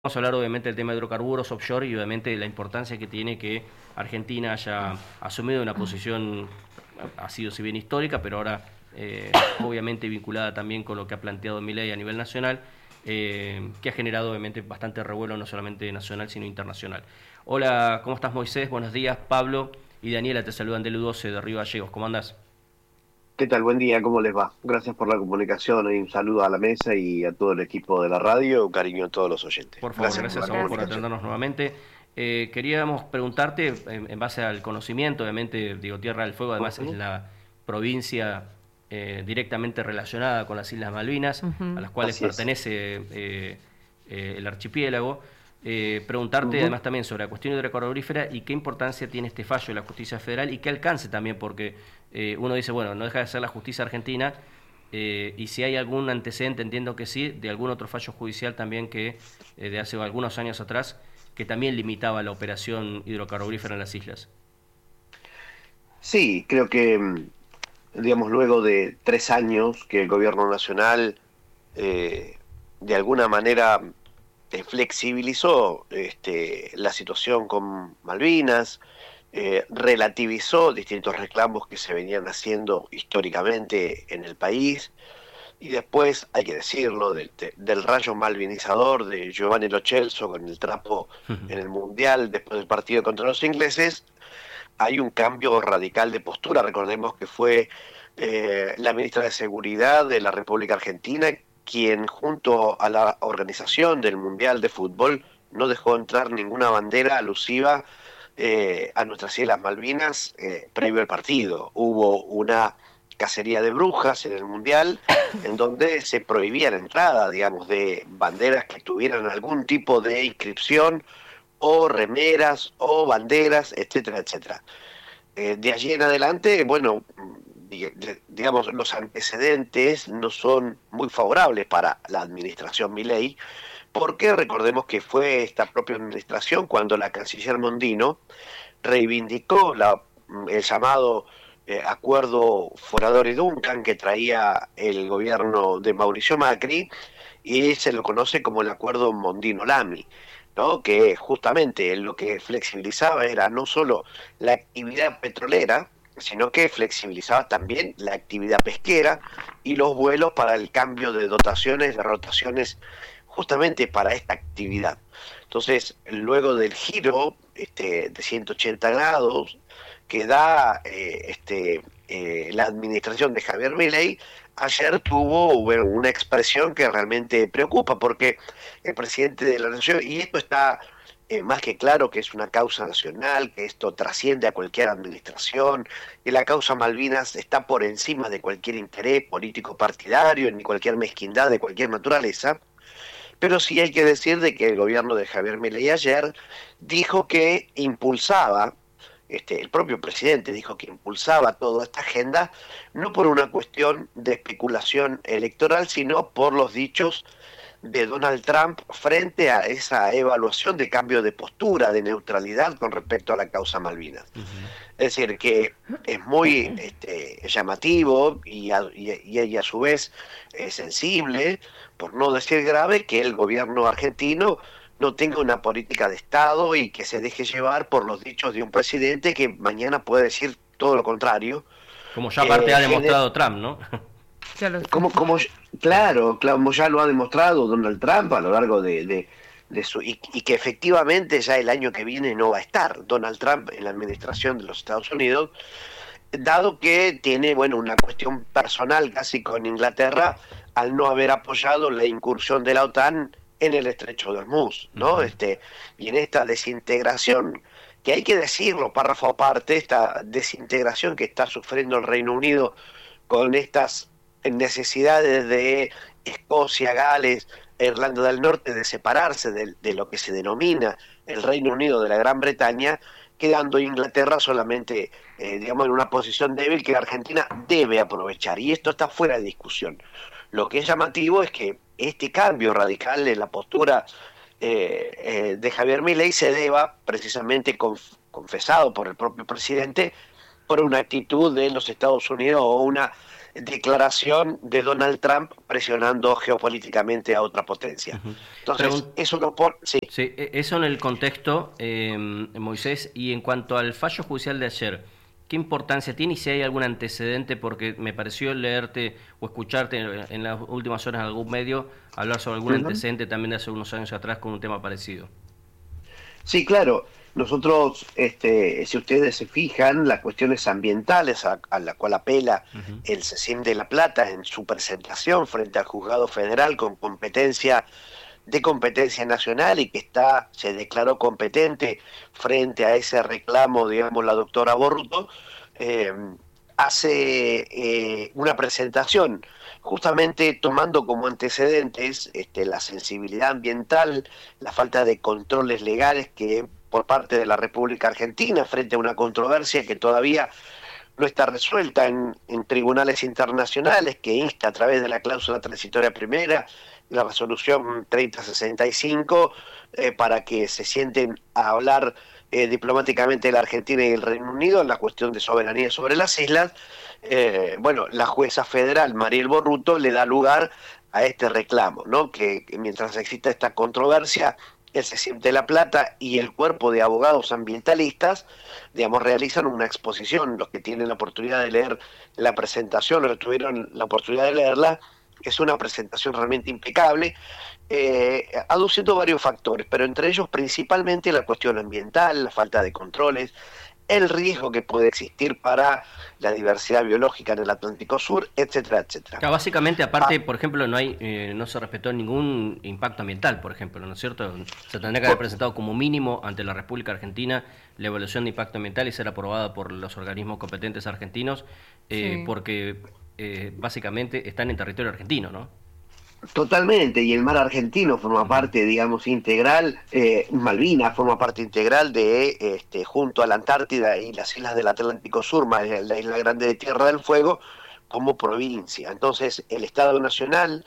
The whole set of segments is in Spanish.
Vamos a hablar obviamente del tema de hidrocarburos offshore y obviamente la importancia que tiene que Argentina haya asumido una posición, ha sido si bien histórica, pero ahora obviamente vinculada también con lo que ha planteado Milei a nivel nacional, que ha generado obviamente bastante revuelo no solamente nacional sino internacional. Hola, ¿cómo estás Moisés? Buenos días, Pablo y Daniela te saludan del U12 de Río Gallegos, ¿cómo andás? ¿Qué tal? Buen día, ¿cómo les va? Gracias por la comunicación y un saludo a la mesa y a todo el equipo de la radio, un cariño a todos los oyentes. Por favor, Gracias por gracias la a vos por comunicación. atendernos nuevamente. Queríamos preguntarte, en base al conocimiento, obviamente, digo, Tierra del Fuego además es Ujú. la provincia directamente relacionada con las Islas Malvinas, a Ujú. las cuales Así es. pertenece el archipiélago. Preguntarte Ujú. además también sobre la cuestión hidrocarburífera y qué importancia tiene este fallo de la justicia federal y qué alcance también, porque uno dice, bueno, no deja de ser la justicia argentina, y si hay algún antecedente, entiendo que sí, de algún otro fallo judicial también que de hace algunos años atrás, que también limitaba la operación hidrocarburífera en las islas. Sí, creo que, digamos, luego de 3 años que el gobierno nacional eh, de alguna manera flexibilizó la situación con Malvinas, relativizó distintos reclamos que se venían haciendo históricamente en el país. Y después, hay que decirlo, del rayo malvinizador de Giovanni Lo Celso con el trapo en el Mundial después del partido contra los ingleses, hay un cambio radical de postura. Recordemos que fue la ministra de Seguridad de la República Argentina quien, junto a la organización del Mundial de Fútbol, no dejó entrar ninguna bandera alusiva a nuestras Islas Malvinas previo al partido. Hubo una cacería de brujas en el Mundial, en donde se prohibía la entrada, digamos, de banderas que tuvieran algún tipo de inscripción, o remeras, o banderas, etcétera, etcétera. De allí en adelante, bueno, digamos, los antecedentes no son muy favorables para la administración Milei, porque recordemos que fue esta propia administración cuando la canciller Mondino reivindicó el llamado acuerdo Foradori-Duncan que traía el gobierno de Mauricio Macri, y se lo conoce como el acuerdo Mondino-Lamy, ¿no? Que justamente lo que flexibilizaba era no solo la actividad petrolera, sino que flexibilizaba también la actividad pesquera y los vuelos para el cambio de dotaciones, de rotaciones, justamente para esta actividad. Entonces, luego del giro de 180 grados que da la administración de Javier Milei, ayer tuvo, bueno, una expresión que realmente preocupa, porque el presidente de la Nación, y esto está más que claro que es una causa nacional, que esto trasciende a cualquier administración, y la causa Malvinas está por encima de cualquier interés político partidario, ni cualquier mezquindad de cualquier naturaleza. Pero sí hay que decir de que el gobierno de Javier Milei ayer dijo que impulsaba, el propio presidente dijo que impulsaba toda esta agenda, no por una cuestión de especulación electoral, sino por los dichos de Donald Trump frente a esa evaluación de cambio de postura, de neutralidad con respecto a la causa Malvinas. Ujú. Es decir, que es muy llamativo y a su vez sensible, por no decir grave, que el gobierno argentino no tenga una política de Estado y que se deje llevar por los dichos de un presidente que mañana puede decir todo lo contrario. Como ya aparte Eh, ha gener- demostrado Trump, ¿no? Ya lo está como, haciendo. como, claro, como ya lo ha demostrado Donald Trump a lo largo de su, y que efectivamente ya el año que viene no va a estar Donald Trump en la administración de los Estados Unidos, dado que tiene, bueno, una cuestión personal casi con Inglaterra al no haber apoyado la incursión de la OTAN en el estrecho de Hormuz, ¿no? Ujú. Y en esta desintegración, que hay que decirlo párrafo aparte, esta desintegración que está sufriendo el Reino Unido con estas necesidades de Escocia, Gales, Irlanda del Norte de separarse de lo que se denomina el Reino Unido de la Gran Bretaña, quedando Inglaterra solamente, digamos, en una posición débil que la Argentina debe aprovechar. Y esto está fuera de discusión. Lo que es llamativo es que este cambio radical en la postura de Javier Milei se deba precisamente confesado por el propio presidente por una actitud de los Estados Unidos o una declaración de Donald Trump presionando geopolíticamente a otra potencia. Ujú. Entonces, eso no pone... Sí. Sí, eso en el contexto, Moisés, y en cuanto al fallo judicial de ayer, ¿qué importancia tiene y si hay algún antecedente? Porque me pareció leerte o escucharte en las últimas horas en algún medio hablar sobre algún Ujú. antecedente también de hace unos años atrás con un tema parecido. Sí, claro. Nosotros, si ustedes se fijan, las cuestiones ambientales a la cual apela Ujú. el CECIM de La Plata en su presentación frente al juzgado federal con competencia de competencia nacional y que se declaró competente frente a ese reclamo, digamos, la doctora Borruto, eh, hace una presentación justamente tomando como antecedentes la sensibilidad ambiental, la falta de controles legales que por parte de la República Argentina frente a una controversia que todavía no está resuelta en tribunales internacionales, que insta a través de la cláusula transitoria primera y la resolución 3065 para que se sienten a hablar diplomáticamente la Argentina y el Reino Unido en la cuestión de soberanía sobre las islas. Bueno, la jueza federal Mariel Borruto le da lugar a este reclamo, ¿no? Que mientras exista esta controversia, el CECIM de La Plata y el cuerpo de abogados ambientalistas, digamos, realizan una exposición. Los que tienen la oportunidad de leer la presentación, los que tuvieron la oportunidad de leerla, es una presentación realmente impecable, aduciendo varios factores, pero entre ellos principalmente la cuestión ambiental, la falta de controles, el riesgo que puede existir para la diversidad biológica en el Atlántico Sur, etcétera, etcétera. Claro, básicamente, Ah, aparte, por ejemplo, no se respetó ningún impacto ambiental, por ejemplo, ¿no es cierto? Se tendría que haber por, presentado como mínimo ante la República Argentina la evaluación de impacto ambiental y ser aprobada por los organismos competentes argentinos, Sí. porque básicamente están en territorio argentino, ¿no? Totalmente, y el mar argentino forma Ujú. parte, digamos, integral, Malvinas forma parte integral junto a la Antártida y las islas del Atlántico Sur, más la isla grande de Tierra del Fuego, como provincia. Entonces, el Estado Nacional,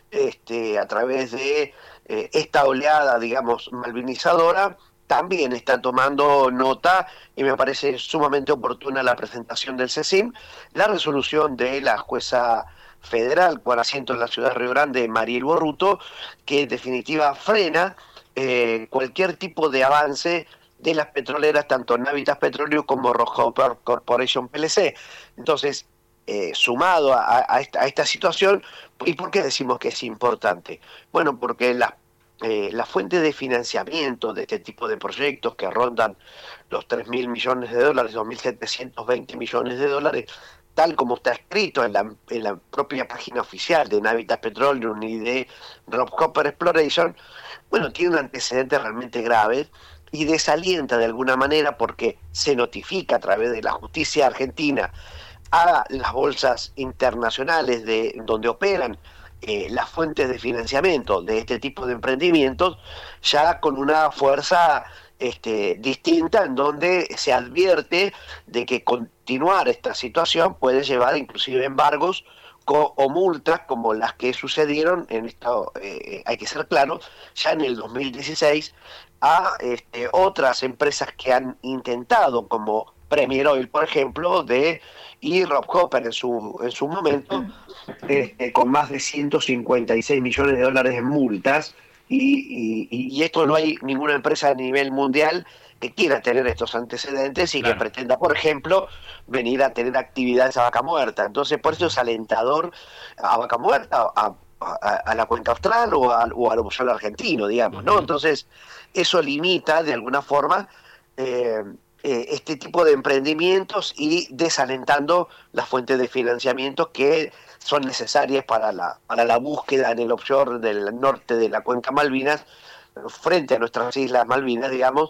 a través de esta oleada, digamos, malvinizadora, también está tomando nota, y me parece sumamente oportuna la presentación del CECIM, la resolución de la jueza federal con asiento en la ciudad de Río Grande, Mariel Borruto, que en definitiva frena cualquier tipo de avance de las petroleras, tanto Navitas Petróleo como Rockefeller Corporation PLC. Entonces, sumado a esta situación, ¿y por qué decimos que es importante? Bueno, porque la fuente de financiamiento de este tipo de proyectos que rondan los 3.000 millones de dólares, 2.720 millones de dólares, tal como está escrito en la propia página oficial de Navitas Petroleum y de Rob Copper Exploration, bueno, tiene un antecedente realmente grave y desalienta de alguna manera porque se notifica a través de la justicia argentina a las bolsas internacionales de donde operan las fuentes de financiamiento de este tipo de emprendimientos, ya con una fuerza distinta, en donde se advierte de que continuar esta situación puede llevar inclusive embargos o multas como las que sucedieron en esto, hay que ser claro, ya en el 2016 a otras empresas que han intentado, como Premier Oil, por ejemplo, y Rob Copper en su momento, con más de 156 millones de dólares en multas, y esto no hay ninguna empresa a nivel mundial que quiera tener estos antecedentes y que Claro. pretenda, por ejemplo, venir a tener actividades a Vaca Muerta. Entonces, por eso es alentador a Vaca Muerta, a la cuenca austral o al oficial argentino, digamos, ¿no? Ujú. Entonces, eso limita de alguna forma este tipo de emprendimientos y desalentando las fuentes de financiamiento que son necesarias para la búsqueda en el offshore del norte de la cuenca Malvinas, frente a nuestras islas Malvinas, digamos,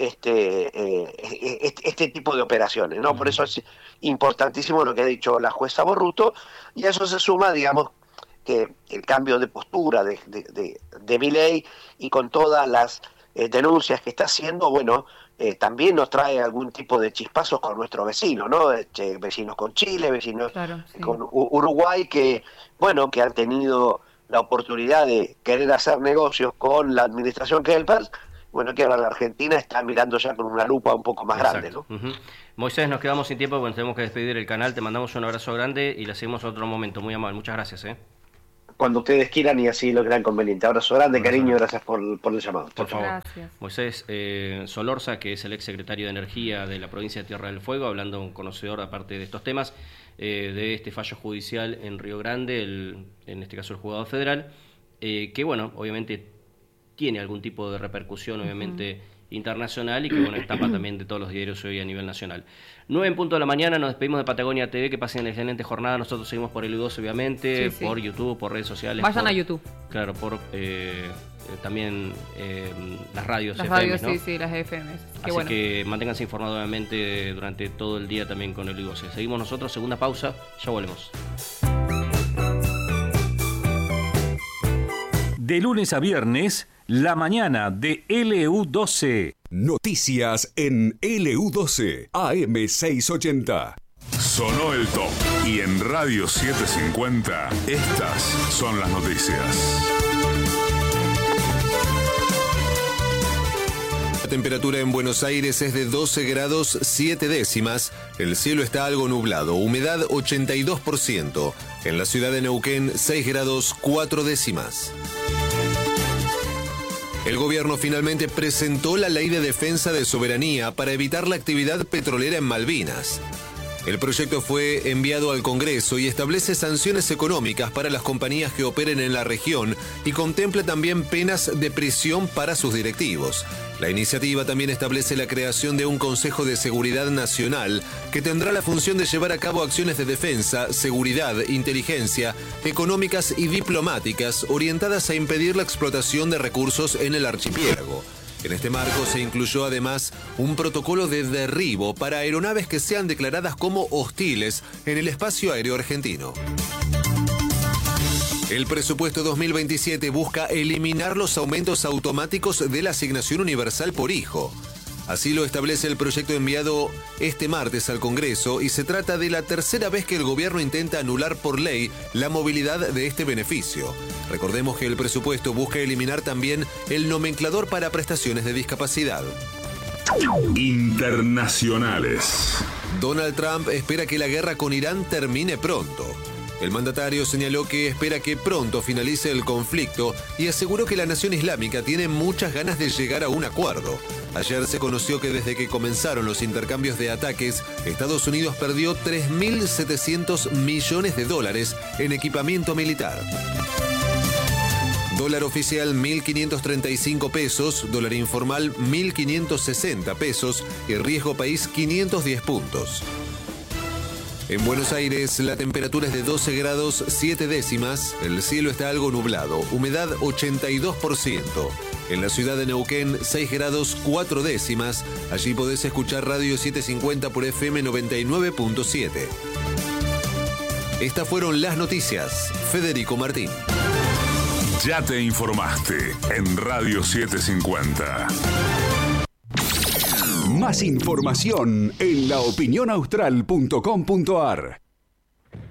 este tipo de operaciones, ¿no? Por Ujú. eso es importantísimo lo que ha dicho la jueza Borruto, y a eso se suma, digamos, que el cambio de postura de Milei, y con todas las denuncias que está haciendo, bueno, también nos trae algún tipo de chispazos con nuestros vecinos, ¿no? Vecinos con Chile, vecinos Claro, sí. con Uruguay, que, bueno, que han tenido la oportunidad de querer hacer negocios con la administración Kelper, bueno, que ahora la Argentina está mirando ya con una lupa un poco más grande, ¿no? Moisés, nos quedamos sin tiempo, bueno, tenemos que despedir el canal, te mandamos un abrazo grande y le seguimos en otro momento, muy amable, muchas gracias. Cuando ustedes quieran y así lo crean conveniente. Abrazo grande, cariño, gracias por el llamado. Por favor. Gracias. Moisés Solorza, que es el ex secretario de Energía de la provincia de Tierra del Fuego, hablando un conocedor aparte de estos temas, de este fallo judicial en Río Grande, en este caso el juzgado federal, que bueno, obviamente tiene algún tipo de repercusión, obviamente, internacional y que bueno, etapa también de todos los diarios hoy a nivel nacional. 9:00 a.m, nos despedimos de Patagonia TV, que pasen una excelente jornada, nosotros seguimos por el U12 obviamente, sí. Por YouTube, por redes sociales. Vayan a YouTube. Claro, por también las radios. Las FM, radios, ¿no? sí, las FM. Así bueno, que manténganse informados obviamente durante todo el día también con el U12. Seguimos nosotros, segunda pausa, ya volvemos. De lunes a viernes, la mañana de LU12. Noticias en LU12, AM 680. Sonó el top y en Radio 750 estas son las noticias. La temperatura en Buenos Aires es de 12 grados 7 décimas. El cielo está algo nublado, humedad 82%. En la ciudad de Neuquén 6 grados 4 décimas. El gobierno finalmente presentó la Ley de Defensa de Soberanía para evitar la actividad petrolera en Malvinas. El proyecto fue enviado al Congreso y establece sanciones económicas para las compañías que operen en la región y contempla también penas de prisión para sus directivos. La iniciativa también establece la creación de un Consejo de Seguridad Nacional que tendrá la función de llevar a cabo acciones de defensa, seguridad, inteligencia, económicas y diplomáticas orientadas a impedir la explotación de recursos en el archipiélago. En este marco se incluyó además un protocolo de derribo para aeronaves que sean declaradas como hostiles en el espacio aéreo argentino. El presupuesto 2027 busca eliminar los aumentos automáticos de la asignación universal por hijo. Así lo establece el proyecto enviado este martes al Congreso y se trata de la tercera vez que el gobierno intenta anular por ley la movilidad de este beneficio. Recordemos que el presupuesto busca eliminar también el nomenclador para prestaciones de discapacidad. Internacionales. Donald Trump espera que la guerra con Irán termine pronto. El mandatario señaló que espera que pronto finalice el conflicto y aseguró que la nación islámica tiene muchas ganas de llegar a un acuerdo. Ayer se conoció que desde que comenzaron los intercambios de ataques, Estados Unidos perdió $3.700 millones en equipamiento militar. Dólar oficial 1.535 pesos, dólar informal 1.560 pesos y riesgo país 510 puntos. En Buenos Aires la temperatura es de 12 grados 7 décimas, el cielo está algo nublado, humedad 82%. En la ciudad de Neuquén 6 grados 4 décimas, allí podés escuchar Radio 750 por FM 99.7. Estas fueron las noticias. Federico Martín. Ya te informaste en Radio 750. Más información en laopinionaustral.com.ar.